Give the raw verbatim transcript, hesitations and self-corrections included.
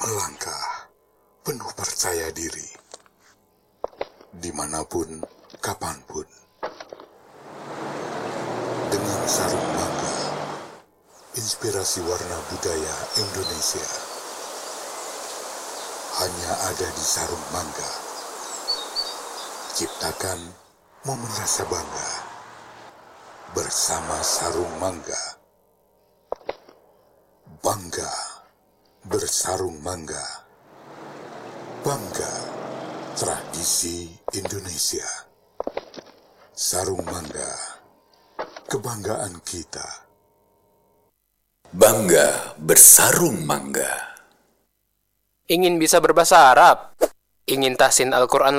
melangkah penuh percaya diri, dimanapun, kapanpun, dengan sarung mangga, inspirasi warna budaya Indonesia, hanya ada di sarung mangga. Ciptakan momen rasa bangga bersama sarung mangga. Bangga bersarung mangga. Bangga tradisi Indonesia. Sarung mangga, kebanggaan kita. Bangga bersarung mangga. Ingin bisa berbahasa Arab? Ingin tahsin Al-Quran